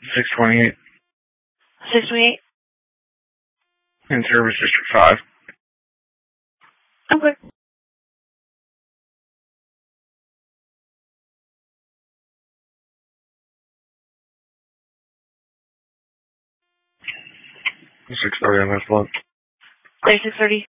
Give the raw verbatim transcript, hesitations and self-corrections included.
six twenty-eight. six twenty-eight? In Service District five. Okay. six thirty on this one. Clear six thirty.